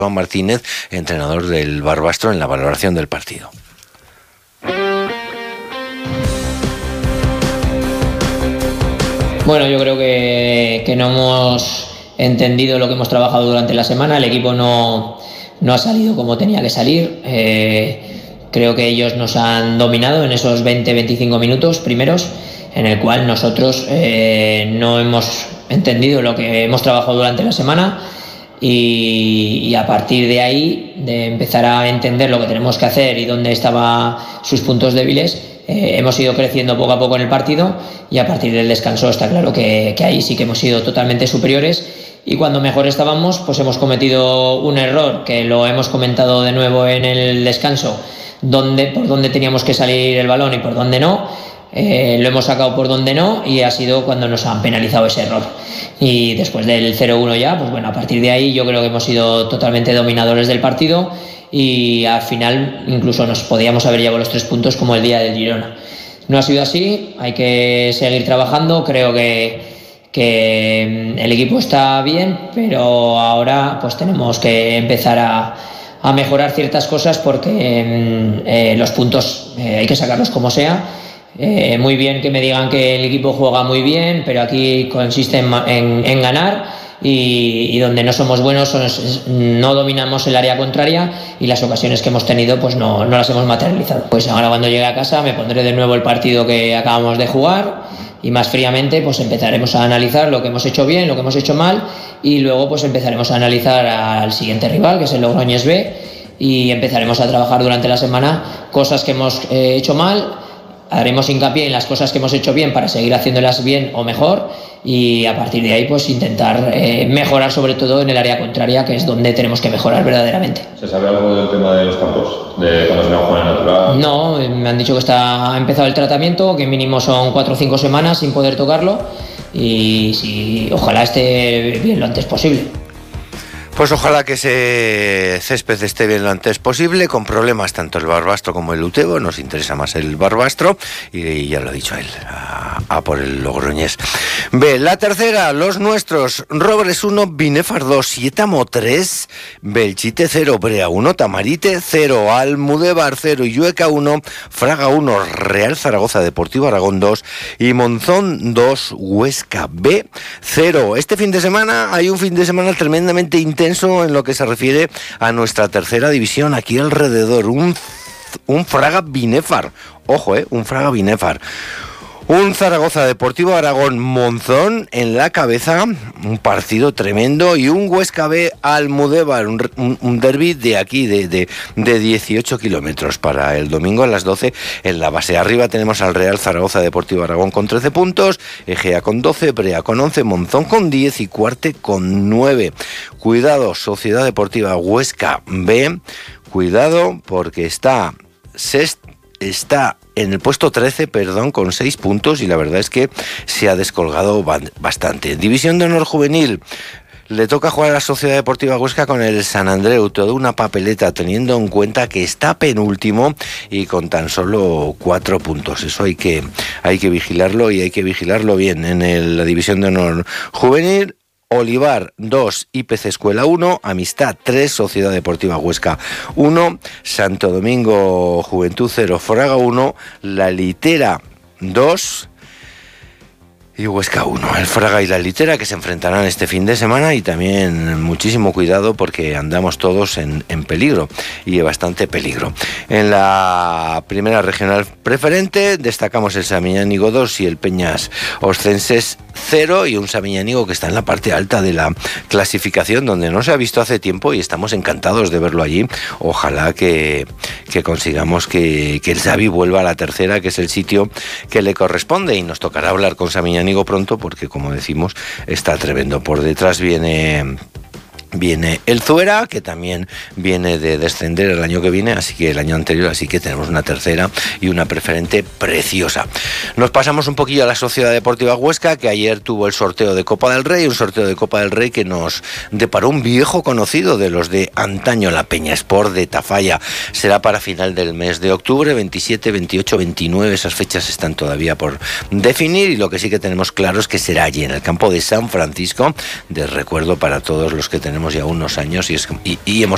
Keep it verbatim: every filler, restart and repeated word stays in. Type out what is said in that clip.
Juan Martínez, entrenador del Barbastro, en la valoración del partido. Bueno, yo creo que, que no hemos entendido lo que hemos trabajado durante la semana. El equipo no, no ha salido como tenía que salir. Eh, creo que ellos nos han dominado en esos veinte a veinticinco minutos primeros, en el cual nosotros eh, no hemos entendido lo que hemos trabajado durante la semana y, y a partir de ahí, de empezar a entender lo que tenemos que hacer y dónde estaban sus puntos débiles, Eh, hemos ido creciendo poco a poco en el partido y a partir del descanso está claro que, que ahí sí que hemos sido totalmente superiores y cuando mejor estábamos pues hemos cometido un error que lo hemos comentado de nuevo en el descanso, donde, por dónde teníamos que salir el balón y por dónde no. Eh, lo hemos sacado por donde no y ha sido cuando nos han penalizado ese error y después del cero uno ya, pues bueno, a partir de ahí yo creo que hemos sido totalmente dominadores del partido y al final incluso nos podíamos haber llevado los tres puntos como el día del Girona. No ha sido así, hay que seguir trabajando, creo que, que el equipo está bien, pero ahora pues tenemos que empezar a, a mejorar ciertas cosas porque eh, los puntos eh, hay que sacarlos como sea. Eh, muy bien que me digan que el equipo juega muy bien, pero aquí consiste en, en, en ganar y, y donde no somos buenos son, no dominamos el área contraria y las ocasiones que hemos tenido pues no, no las hemos materializado. Pues ahora cuando llegue a casa me pondré de nuevo el partido que acabamos de jugar y más fríamente pues empezaremos a analizar lo que hemos hecho bien, lo que hemos hecho mal y luego pues empezaremos a analizar al siguiente rival, que es el Logroñés B, y empezaremos a trabajar durante la semana cosas que hemos eh, hecho mal. Haremos hincapié en las cosas que hemos hecho bien para seguir haciéndolas bien o mejor y a partir de ahí pues intentar eh, mejorar sobre todo en el área contraria, que es donde tenemos que mejorar verdaderamente. ¿Se sabe algo del tema de los campos? ¿De cuando se va a jugar en natural? No, me han dicho que está, ha empezado el tratamiento, que mínimo son cuatro o cinco semanas sin poder tocarlo y si, ojalá esté bien lo antes posible. Pues ojalá que ese césped esté bien lo antes posible, con problemas tanto el Barbastro como el Utebo. Nos interesa más el Barbastro y ya lo ha dicho él, a, a por el Logroñés. Ve, la tercera, los nuestros: Robres uno, Binefar dos, Sietamo tres, Belchite cero, Brea uno, Tamarite cero, Almudévar cero, Llueca uno, Fraga uno, Real Zaragoza Deportivo Aragón dos y Monzón dos, Huesca B cero. Este fin de semana hay un fin de semana tremendamente intenso en lo que se refiere a nuestra tercera división aquí alrededor. Un, un Fraga Binefar, ojo, eh, un Fraga Binefar. Un Zaragoza Deportivo Aragón Monzón en la cabeza, un partido tremendo, y un Huesca B Almudévar, un, un, un derbi de aquí, de, de, de dieciocho kilómetros para el domingo a las doce en la base. Arriba tenemos al Real Zaragoza Deportivo Aragón con trece puntos, Egea con doce, Brea con once, Monzón con diez y Cuarte con nueve. Cuidado, Sociedad Deportiva Huesca B, cuidado porque está sexto. Está en el puesto trece, perdón, con seis puntos y la verdad es que se ha descolgado bastante. División de Honor Juvenil. Le toca jugar a la Sociedad Deportiva Huesca con el San Andreu, toda una papeleta teniendo en cuenta que está penúltimo y con tan solo cuatro puntos. Eso hay que, hay que vigilarlo y hay que vigilarlo bien. En el, la División de Honor Juvenil, Olivar dos, I P C Escuela uno, Amistad tres, Sociedad Deportiva Huesca uno, Santo Domingo Juventud cero, Fraga uno, La Litera dos y Huesca uno. El Fraga y la Litera que se enfrentarán este fin de semana y también muchísimo cuidado porque andamos todos en, en peligro y bastante peligro. En la primera regional preferente destacamos el Samiñánigo dos y el Peñas Oscenses cero y un Samiñánigo que está en la parte alta de la clasificación donde no se ha visto hace tiempo y estamos encantados de verlo allí. Ojalá que, que consigamos que, que el Xavi vuelva a la tercera, que es el sitio que le corresponde, y nos tocará hablar con Samiñánigo pronto porque, como decimos, está tremendo. Por detrás viene Viene el Zuera, que también viene de descender el año que viene, así que el año anterior, así que tenemos una tercera y una preferente preciosa. Nos pasamos un poquillo a la Sociedad Deportiva Huesca, que ayer tuvo el sorteo de Copa del Rey, un sorteo de Copa del Rey que nos deparó un viejo conocido de los de antaño, la Peña Sport de Tafalla. Será para final del mes de octubre, veintisiete, veintiocho, veintinueve, esas fechas están todavía por definir, y lo que sí que tenemos claro es que será allí, en el campo de San Francisco, de recuerdo para todos los que tenemos ya unos años y, es, y, y hemos